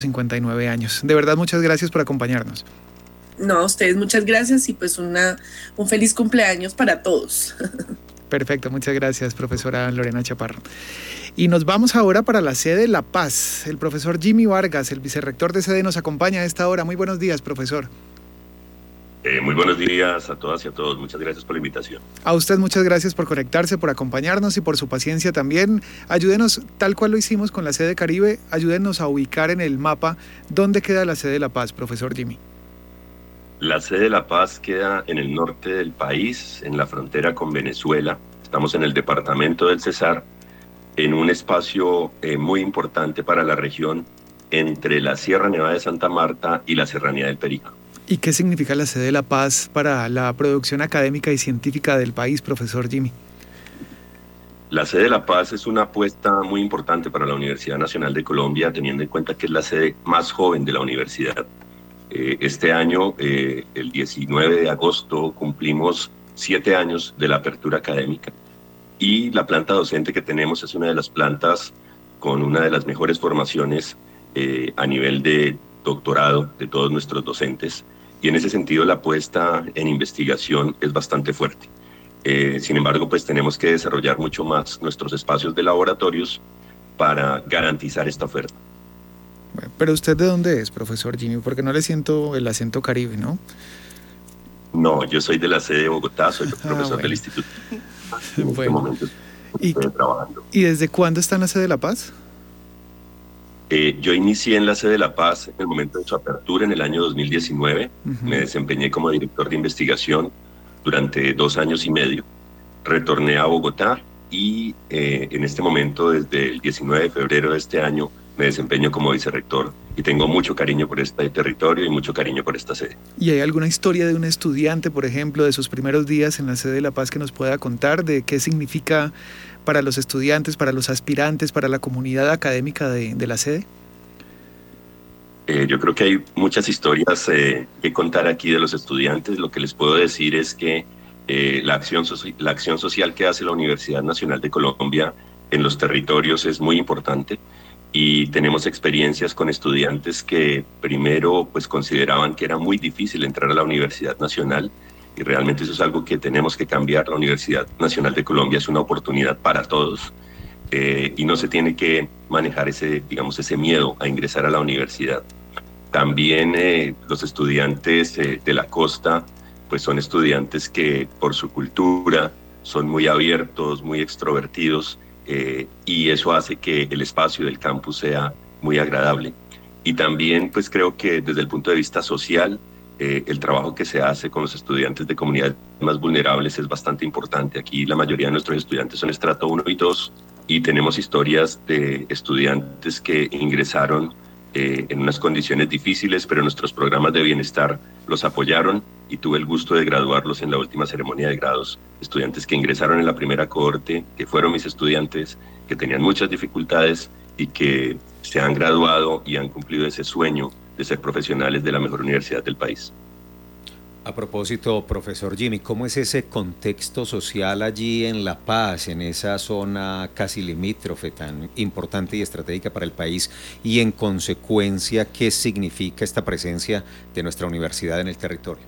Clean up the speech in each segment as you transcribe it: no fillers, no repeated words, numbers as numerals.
59 años. De verdad, muchas gracias por acompañarnos. No, a ustedes muchas gracias y pues un feliz cumpleaños para todos. Perfecto, muchas gracias, profesora Lorena Chaparro. Y nos vamos ahora para la sede La Paz. El profesor Jimmy Vargas, el vicerrector de sede, nos acompaña a esta hora. Muy buenos días, profesor. Muy buenos días a todas y a todos. Muchas gracias por la invitación. A usted muchas gracias por conectarse, por acompañarnos y por su paciencia también. Ayúdenos, tal cual lo hicimos con la sede Caribe, ayúdenos a ubicar en el mapa dónde queda la sede La Paz, profesor Jimmy. La sede de La Paz queda en el norte del país, en la frontera con Venezuela. Estamos en el departamento del Cesar, en un espacio muy importante para la región entre la Sierra Nevada de Santa Marta y la Serranía del Perico. ¿Y qué significa la sede de La Paz para la producción académica y científica del país, profesor Jimmy? La sede de La Paz es una apuesta muy importante para la Universidad Nacional de Colombia, teniendo en cuenta que es la sede más joven de la universidad. Este año, el 19 de agosto, cumplimos 7 años de la apertura académica y la planta docente que tenemos es una de las plantas con una de las mejores formaciones a nivel de doctorado de todos nuestros docentes, y en ese sentido la apuesta en investigación es bastante fuerte. Sin embargo, pues tenemos que desarrollar mucho más nuestros espacios de laboratorios para garantizar esta oferta. Pero ¿usted de dónde es, profesor Jimmy? Porque no le siento el acento caribe, ¿no? No, yo soy de la sede de Bogotá, soy profesor del instituto. En este momento estoy trabajando. ¿Y desde cuándo está en la sede de La Paz? Yo inicié en la sede de La Paz en el momento de su apertura en el año 2019. Me desempeñé como director de investigación durante 2 años y medio. Retorné a Bogotá y en este momento, desde el 19 de febrero de este año, me desempeño como vicerrector y tengo mucho cariño por este territorio y mucho cariño por esta sede. ¿Y hay alguna historia de un estudiante, por ejemplo, de sus primeros días en la sede de La Paz que nos pueda contar de qué significa para los estudiantes, para los aspirantes, para la comunidad académica de la sede? Yo creo que hay muchas historias que contar aquí de los estudiantes. Lo que les puedo decir es que la acción social que hace la Universidad Nacional de Colombia en los territorios es muy importante, y tenemos experiencias con estudiantes que primero pues consideraban que era muy difícil entrar a la Universidad Nacional, y realmente eso es algo que tenemos que cambiar. La Universidad Nacional de Colombia es una oportunidad para todos y no se tiene que manejar ese miedo a ingresar a la universidad. También los estudiantes de la costa pues son estudiantes que por su cultura son muy abiertos, muy extrovertidos, y eso hace que el espacio del campus sea muy agradable. Y también pues creo que desde el punto de vista social, el trabajo que se hace con los estudiantes de comunidades más vulnerables es bastante importante. Aquí la mayoría de nuestros estudiantes son estrato 1 y 2, y tenemos historias de estudiantes que ingresaron en unas condiciones difíciles, pero nuestros programas de bienestar los apoyaron, y tuve el gusto de graduarlos en la última ceremonia de grados. Estudiantes que ingresaron en la primera cohorte, que fueron mis estudiantes, que tenían muchas dificultades y que se han graduado y han cumplido ese sueño de ser profesionales de la mejor universidad del país. A propósito, profesor Jimmy, ¿cómo es ese contexto social allí en La Paz, en esa zona casi limítrofe tan importante y estratégica para el país? Y en consecuencia, ¿qué significa esta presencia de nuestra universidad en el territorio?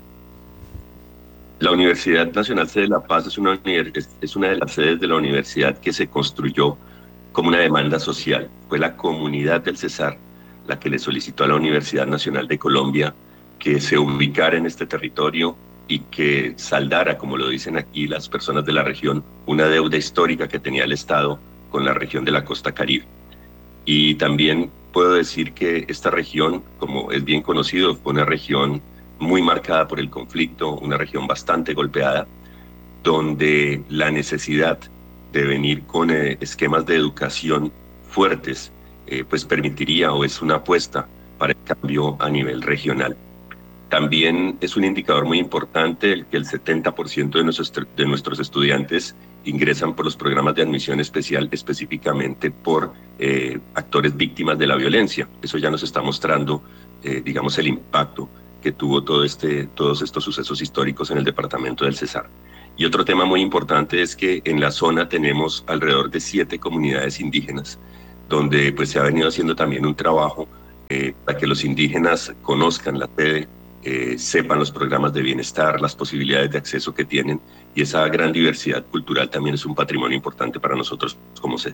La Universidad Nacional Sede de La Paz es una de las sedes de la universidad que se construyó como una demanda social. Fue la comunidad del Cesar la que le solicitó a la Universidad Nacional de Colombia que se ubicara en este territorio y que saldara, como lo dicen aquí las personas de la región, una deuda histórica que tenía el Estado con la región de la costa Caribe. Y también puedo decir que esta región, como es bien conocido, fue una región muy marcada por el conflicto, una región bastante golpeada, donde la necesidad de venir con esquemas de educación fuertes pues permitiría, o es una apuesta para el cambio a nivel regional. También es un indicador muy importante el que el 70% de nuestros estudiantes ingresan por los programas de admisión especial, específicamente por actores víctimas de la violencia. Eso ya nos está mostrando, el impacto que tuvo todos estos sucesos históricos en el departamento del Cesar. Y otro tema muy importante es que en la zona tenemos alrededor de 7 comunidades indígenas, donde pues se ha venido haciendo también un trabajo para que los indígenas conozcan la sede, sepan los programas de bienestar, las posibilidades de acceso que tienen, y esa gran diversidad cultural también es un patrimonio importante para nosotros como sede.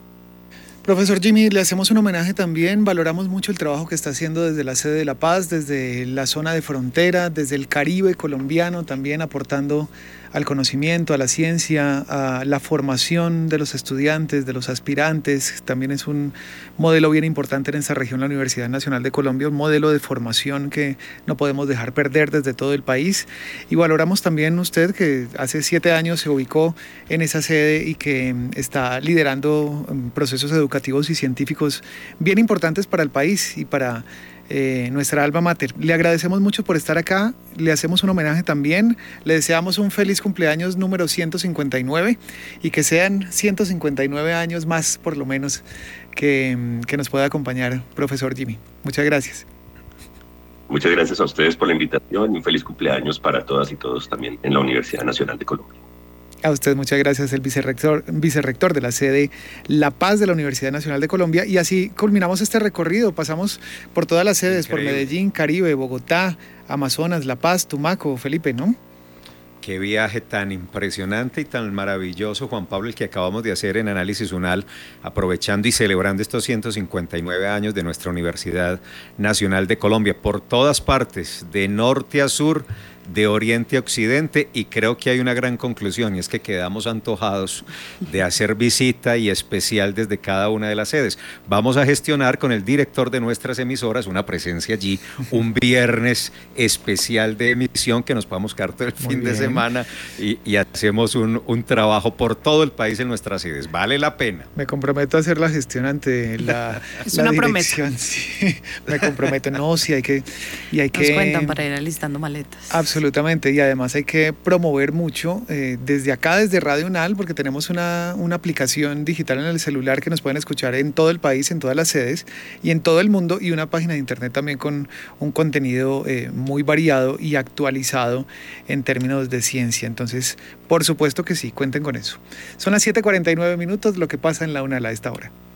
Profesor Jimmy, le hacemos un homenaje también, valoramos mucho el trabajo que está haciendo desde la sede de La Paz, desde la zona de frontera, desde el Caribe colombiano, también aportando al conocimiento, a la ciencia, a la formación de los estudiantes, de los aspirantes. También es un modelo bien importante en esta región, la Universidad Nacional de Colombia, un modelo de formación que no podemos dejar perder desde todo el país. Y valoramos también usted que hace 7 años se ubicó en esa sede y que está liderando procesos educativos y científicos bien importantes para el país y para nuestra alma mater. Le agradecemos mucho por estar acá, le hacemos un homenaje también, le deseamos un feliz cumpleaños número 159 y que sean 159 años más por lo menos que nos pueda acompañar, profesor Jimmy. Muchas gracias. Muchas gracias a ustedes por la invitación y un feliz cumpleaños para todas y todos también en la Universidad Nacional de Colombia. A usted muchas gracias, el vicerrector de la sede La Paz de la Universidad Nacional de Colombia. Y así culminamos este recorrido, pasamos por todas las sedes, por Medellín, Caribe, Bogotá, Amazonas, La Paz, Tumaco, Felipe, ¿no? Qué viaje tan impresionante y tan maravilloso, Juan Pablo, el que acabamos de hacer en Análisis UNAL, aprovechando y celebrando estos 159 años de nuestra Universidad Nacional de Colombia, por todas partes, de norte a sur, de oriente a occidente, y creo que hay una gran conclusión, y es que quedamos antojados de hacer visita y especial desde cada una de las sedes. Vamos a gestionar con el director de nuestras emisoras una presencia allí, un viernes especial de emisión que nos podamos quedar todo el fin de semana y hacemos un trabajo por todo el país en nuestras sedes. Vale la pena. Me comprometo a hacer la gestión ante la, es la una dirección. Promesa. Sí, me comprometo. No, sí hay que... Nos cuentan para ir alistando maletas. Absolutamente, y además hay que promover mucho desde acá, desde Radio UNAL, porque tenemos una aplicación digital en el celular que nos pueden escuchar en todo el país, en todas las sedes y en todo el mundo, y una página de internet también con un contenido muy variado y actualizado en términos de ciencia. Entonces, por supuesto que sí, cuenten con eso. Son las 7:49 minutos, lo que pasa en la UNAL a esta hora.